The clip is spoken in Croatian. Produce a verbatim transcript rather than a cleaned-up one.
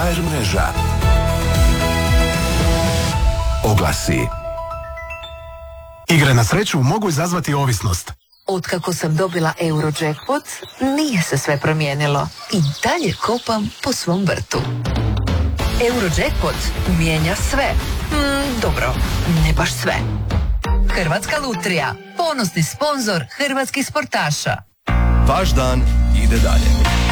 ha er mreža. Oglasi. Igre na sreću mogu izazvati ovisnost. Otkako sam dobila Eurojackpot, nije se sve promijenilo. I dalje kopam po svom vrtu. Eurojackpot mijenja sve. Mm, dobro, ne baš sve. Hrvatska lutrija, ponosni sponzor hrvatskih sportaša. Vaš dan ide dalje.